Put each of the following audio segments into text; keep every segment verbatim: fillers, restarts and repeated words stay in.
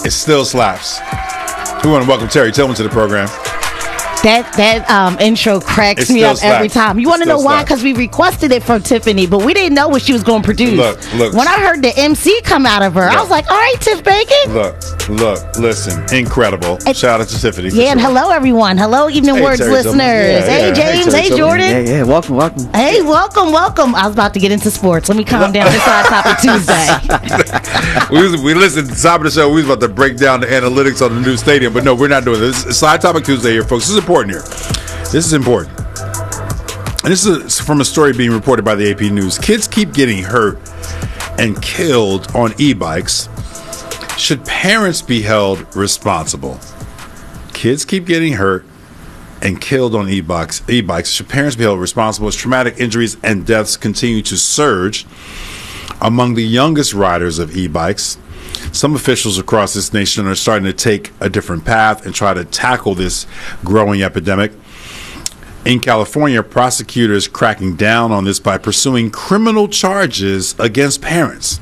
It still slaps. We want to welcome Terry Tillman to the program. That that um, intro cracks It me still up slaps. every time. You It want to know still why? slaps. Because we requested it from Tiffany, but we didn't know what she was going to produce. Look, look. When I heard the M C come out of her, I Look. was like, all right, Tiff Bacon. Look, look, listen. Incredible. And- Shout out to Tiffany. for Yeah, and sure. hello, everyone. Hello, Evening Hey, Words Terry listeners. Tillman. Yeah, hey, yeah. Hey, James. Terry Hey, Tillman. Jordan. Yeah, yeah. Welcome, welcome. Hey, welcome, welcome. I was about to get into sports. Let me calm down. It's Side Topic Tuesday. we, was, we listened to the top of the show. We was about to break down the analytics on the new stadium, but no, we're not doing this. It's Side Topic Tuesday here, folks. This is important here. This is important. And this is from a story being reported by the A P News. Kids keep getting hurt and killed on e-bikes. Should parents be held responsible? Kids keep getting hurt and killed on e-bikes. E-bikes. Should parents be held responsible as traumatic injuries and deaths continue to surge among the youngest riders of e-bikes? Some officials across this nation are starting to take a different path and try to tackle this growing epidemic. In California, prosecutors cracking down on this by pursuing criminal charges against parents.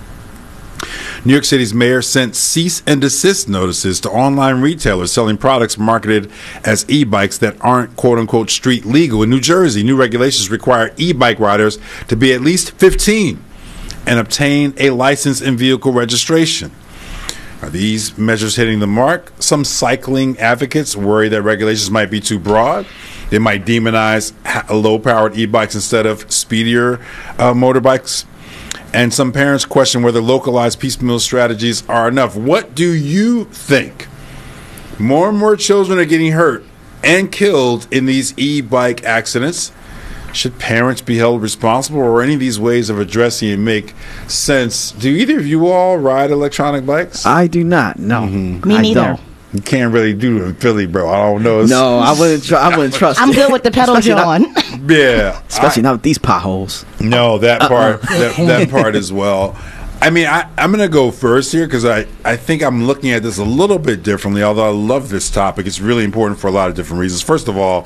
New York City's mayor sent cease and desist notices to online retailers selling products marketed as e-bikes that aren't quote-unquote street legal. In New Jersey, new regulations require e-bike riders to be at least fifteen and obtain a license and vehicle registration. Are these measures hitting the mark? Some cycling advocates worry that regulations might be too broad. They might demonize low-powered e-bikes instead of speedier uh, motorbikes. And some parents question whether localized piecemeal strategies are enough. What do you think? More and more children are getting hurt and killed in these e-bike accidents. Should parents be held responsible, or any of these ways of addressing it make sense? Do either of you all ride electronic bikes? I do not. No, Mm-hmm. Me I neither. don't. You can't really do it in Philly, bro. I don't know. It's- No, I wouldn't. Tr- I wouldn't trust. I'm it. good with the pedal Especially not- on. Yeah. Especially not with these potholes. No, that part, that, that part as well. I mean, I, I'm going to go first here because I, I think I'm looking at this a little bit differently, although I love this topic. It's really important for a lot of different reasons. First of all,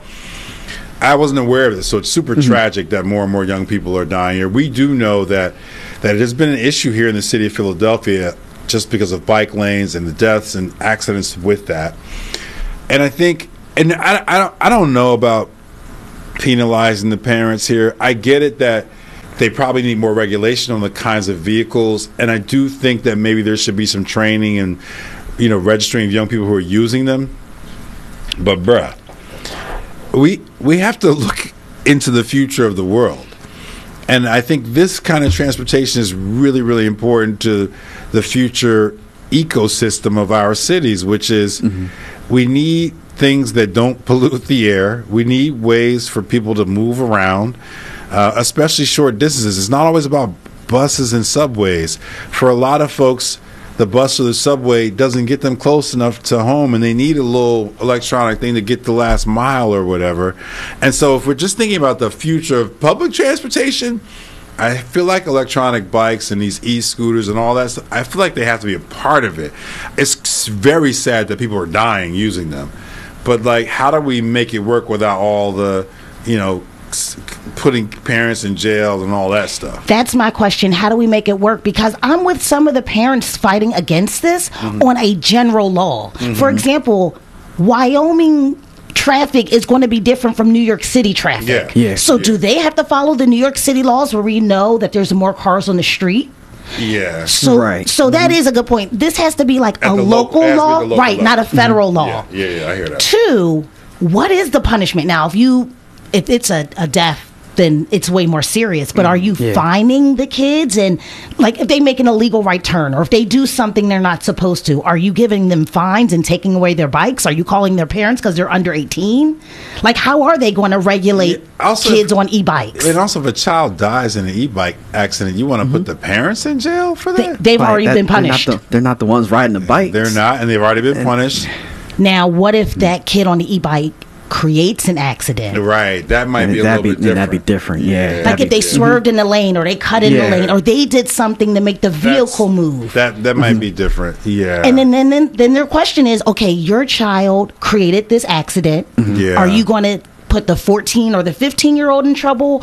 I wasn't aware of this, so it's super Mm-hmm. tragic that more and more young people are dying here. We do know that, that it has been an issue here in the city of Philadelphia just because of bike lanes and the deaths and accidents with that. And I think, and I, I, don't, I don't know about penalizing the parents here. I get it that they probably need more regulation on the kinds of vehicles, and I do think that maybe there should be some training and, you know, registering of young people who are using them. But bruh, we we have to look into the future of the world, and I think this kind of transportation is really, really important to the future ecosystem of our cities, which is mm-hmm. we need things that don't pollute the air. We need ways for people to move around, uh, especially short distances. It's not always about buses and subways. For a lot of folks, the bus or the subway doesn't get them close enough to home, and they need a little electronic thing to get the last mile or whatever. And so if we're just thinking about the future of public transportation, I feel like electronic bikes and these e-scooters and all that stuff, I feel like they have to be a part of it. It's very sad that people are dying using them. But, like, how do we make it work without all the, you know, putting parents in jail and all that stuff? That's my question. How do we make it work? Because I'm with some of the parents fighting against this mm-hmm. on a general law. Mm-hmm. For example, Wyoming traffic is going to be different from New York City traffic. Yeah. Yeah. So yeah. do they have to follow the New York City laws where we know that there's more cars on the street? Yeah. So, right. so that mm-hmm. is a good point. This has to be like At a the local, local law, local right? level. Not a federal mm-hmm. law. Yeah, yeah, yeah, I hear that. Two, what is the punishment now? If you, if it's a, a death, then it's way more serious. But are you yeah. fining the kids? And like if they make an illegal right turn or if they do something they're not supposed to, are you giving them fines and taking away their bikes? Are you calling their parents because they're under eighteen? Like how are they going to regulate Yeah, also, kids if- on e-bikes? And also, if a child dies in an e-bike accident, you want to put the parents in jail for They, that? they've Right, already that- been punished. They're not, the, they're not the ones riding the bikes. They're not, and they've already been punished. Now, what if that kid on the e-bike creates an accident? Right, that might And be a that'd little be- bit that'd different. be different, yeah. Yeah. Like if they swerved in the lane or they cut in Yeah. the lane or they did something to make the That's- vehicle move. That that might be different. Yeah. And then, then, then, then their question is, okay, your child created this accident. Yeah. Are you going to put the fourteen or the fifteen year old in trouble?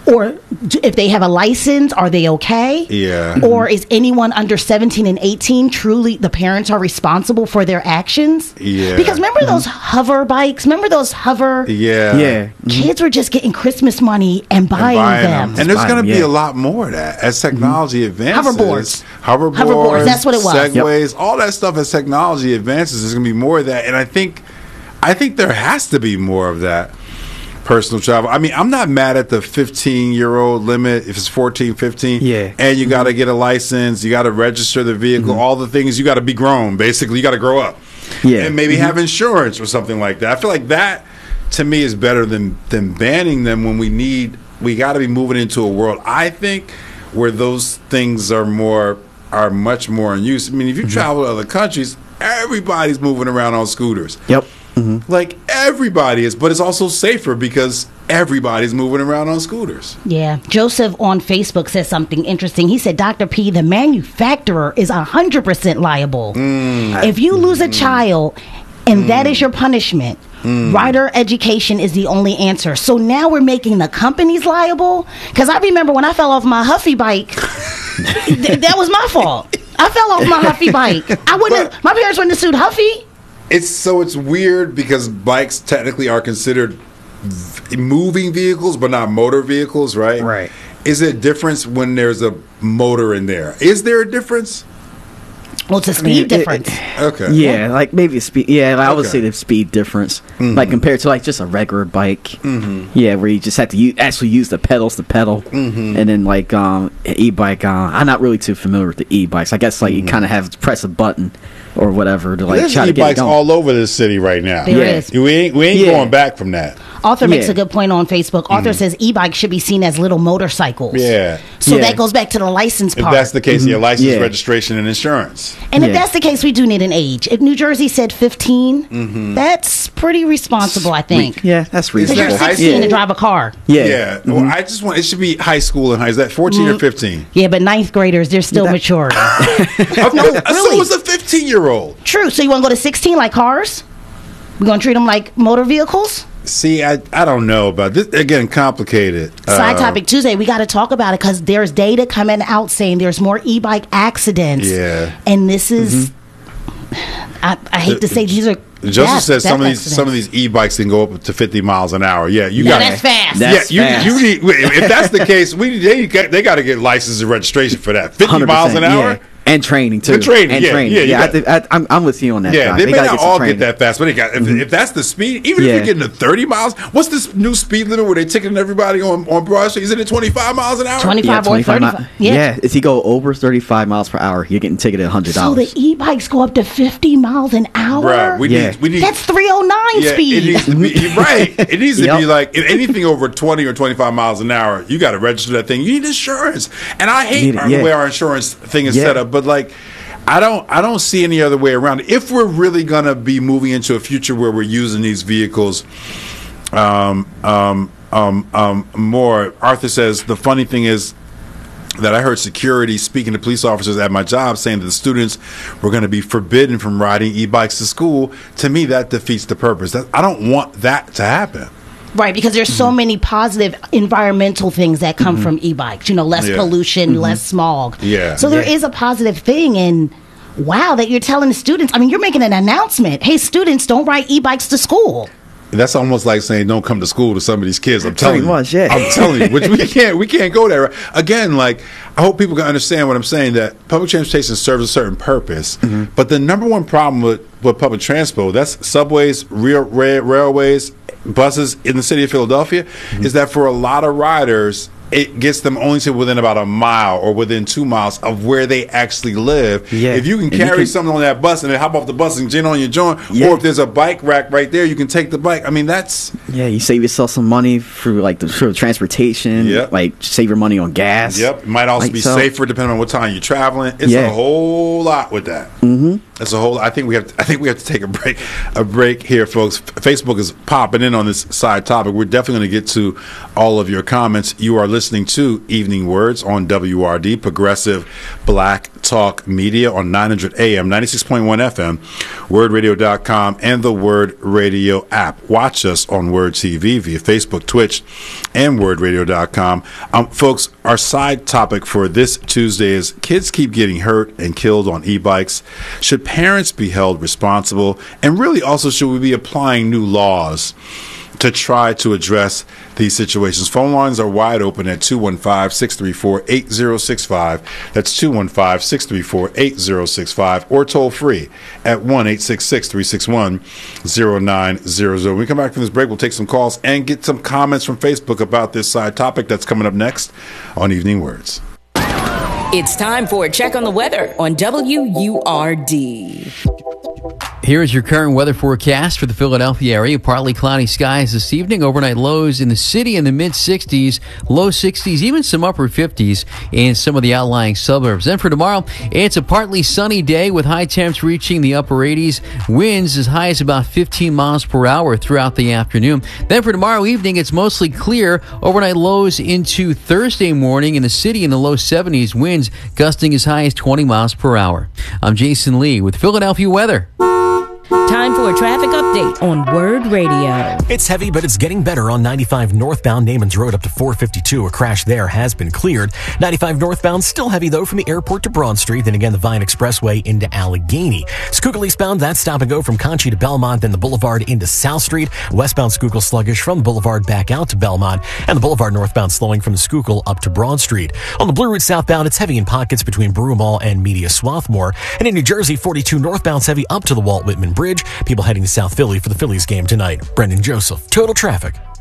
or do, if they have a license, are they okay? Yeah. Or is anyone under seventeen and eighteen truly the parents are responsible for their actions? Yeah. Because remember those hover bikes? Remember those hover? Yeah. Yeah. Kids were just getting Christmas money and And buying, buying them. them. And there's Buy going to them, be yeah. a lot more of that as technology advances. Hoverboards. Hoverboards. Hoverboards, that's what it was. Segways, all that stuff as technology advances, there's going to be more of that. And I think, I think there has to be more of that personal travel. I mean, I'm not mad at the fifteen-year-old limit if it's fourteen, fifteen. Yeah. And you got to get a license, you got to register the vehicle, Mm-hmm. all the things, you got to be grown, basically. You got to grow up. Yeah. And maybe Mhm. have insurance or something like that. I feel like that, to me, is better than, than banning them when we need, we got to be moving into a world, I think, where those things are more, are much more in use. I mean, if you travel to other countries, everybody's moving around on scooters. Yep. Like, everybody is, but it's also safer because everybody's moving around on scooters. Yeah. Joseph on Facebook says something interesting. He said, Doctor P, the manufacturer is one hundred percent liable. If you lose a child and that is your punishment, rider education is the only answer. So now we're making the companies liable? Because I remember when I fell off my Huffy bike, th- that was my fault. I fell off my Huffy bike. I wouldn't have, my parents wouldn't have sued Huffy. It's so it's weird because bikes technically are considered v- moving vehicles, but not motor vehicles, right? Right. Is it a difference when there's a motor in there? Is there a difference? Well, it's a speed mean, it- difference. Okay. Yeah, like maybe a speed. Yeah, I would Okay. say the speed difference, like compared to like just a regular bike. Mm-hmm. Yeah, where you just have to u- actually use the pedals to pedal, mm-hmm. and then like um an e-bike. Uh, I'm not really too familiar with the e-bikes. I guess like you kind of have to press a button or whatever to like There's try to get it e-bikes going. all over this city right now. There Yeah. is. We ain't, we ain't Yeah. going back from that. Author makes Yeah. a good point on Facebook. Author says e-bikes should be seen as little motorcycles. Yeah. So Yeah. that goes back to the license If part. that's the case, your license, Yeah. registration, and insurance. And if Yeah. that's the case, we do need an age. If New Jersey said fifteen, that's pretty responsible, I think. Yeah, that's Is Because reasonable. you're that high sixteen school? to drive a car. Yeah, Yeah. Well, I just want it should be high school and high. Is that fourteen or fifteen? Yeah, but ninth graders, they're still That- mature. no, really. So was a fifteen-year-old. True. So you want to go to sixteen like cars? We're going to treat them like motor vehicles? See, I I don't know about this. Again, complicated. Side Uh, topic Tuesday, we got to talk about it because there's data coming out saying there's more e-bike accidents. Yeah. And this is, I, I hate to say these are. Joseph death- says some death of these some of accidents. these e-bikes can go up to fifty miles an hour. Yeah, you Yeah, got that's fast. That's yeah, fast. you, you need. If that's the case, we they got, they got to get license and registration for that. Fifty miles an hour. yeah. And training too. And training, and yeah, training. yeah, you I got- think- I, I'm, I'm with you on that. Yeah, John. they, may gotta not get some all training. get that fast, but they got if, if that's the speed, even if Yeah. you're getting to thirty miles, what's this new speed limit where they're ticketing everybody on, on Broad Street? Is it at twenty-five miles an hour? twenty-five Yeah, or twenty-five thirty-five. mi- Yeah. yeah, if you go over thirty-five miles per hour, you're getting ticketed one hundred So dollars. the e-bikes go up to fifty miles an hour? Bruh, we Yeah. need we need That's three oh nine yeah, speed. it needs to be you're right. It needs to Yep. be like if anything over twenty or twenty-five miles an hour, you got to register that thing. You need insurance, and I hate Need it, our- yeah. the way our insurance thing is Yeah. set up. But like, I don't I don't see any other way around it. If we're really gonna be moving into a future where we're using these vehicles, um, um, um, um, more. Arthur says the funny thing is that I heard security speaking to police officers at my job saying that the students were going to be forbidden from riding e-bikes to school. To me, that defeats the purpose. That, I don't want that to happen. Right, because there's so many positive environmental things that come from e-bikes. You know, less Yeah. pollution, less smog. Yeah. So there Yeah. is a positive thing, and wow, that you're telling the students. I mean, you're making an announcement. Hey, students, don't ride e-bikes to school. That's almost like saying don't come to school to some of these kids. I'm telling Pretty you. much, yeah. I'm telling you. Which we can't we can't go there. Again, like I hope people can understand what I'm saying, that public transportation serves a certain purpose. But the number one problem with, with public transport, that's subways, rail, rail, railways, buses in the city of Philadelphia, is that for a lot of riders, it gets them only to within about a mile or within two miles of where they actually live. Yeah. If you can And you carry can- something on that bus and then hop off the bus and gin on your joint, Yeah. or if there's a bike rack right there, you can take the bike. I mean, that's Yeah, you save yourself some money through like the through transportation. Yep. Like save your money on gas. Yep. It might also Like, be so- safer depending on what time you're traveling. It's Yeah. a whole lot with that. Mm-hmm. It's a whole. I think we have. To, I think we have to take a break. A break here, folks. Facebook is popping in on this side topic. We're definitely going to get to all of your comments. You are listening listening to Evening Words on W R D, Progressive Black Talk Media on nine hundred A M, ninety-six point one F M, word radio dot com, and the Word Radio app. Watch us on Word T V via Facebook, Twitch, and word radio dot com. Um, folks, our side topic for this Tuesday is kids keep getting hurt and killed on e-bikes. Should parents be held responsible? And really also, should we be applying new laws to try to address these situations? Phone lines are wide open at two one five, six three four, eight zero six five. That's two one five, six three four, eight zero six five, or toll free at one eight six six, three six one, zero nine zero zero. When we come back from this break, we'll take some calls and get some comments from Facebook about this side topic that's coming up next on Evening Words. It's time for a check on the weather on W U R D. Here is your current weather forecast for the Philadelphia area. Partly cloudy skies this evening. Overnight lows in the city in the mid-sixties, low sixties, even some upper fifties in some of the outlying suburbs. Then for tomorrow, it's a partly sunny day with high temps reaching the upper eighties. Winds as high as about fifteen miles per hour throughout the afternoon. Then for tomorrow evening, it's mostly clear. Overnight lows into Thursday morning in the city in the low seventies. Winds gusting as high as twenty miles per hour. I'm Jason Lee with Philadelphia weather. Time for a traffic update on Word Radio. It's heavy, but it's getting better on ninety-five northbound Namens Road up to four fifty-two. A crash there has been cleared. ninety-five northbound still heavy, though, from the airport to Broad Street. Then again, the Vine Expressway into Allegheny. Schuylkill eastbound, that's stop and go from Conchie to Belmont, then the Boulevard into South Street. Westbound Schuylkill sluggish from the Boulevard back out to Belmont. And the Boulevard northbound slowing from the Schuylkill up to Broad Street. On the Blue Route southbound, it's heavy in pockets between Brew Mall and Media Swarthmore. And in New Jersey, forty-two northbound's heavy up to the Walt Whitman Bridge. People heading to South Philly for the Phillies game tonight. Brendan Joseph, Total Traffic.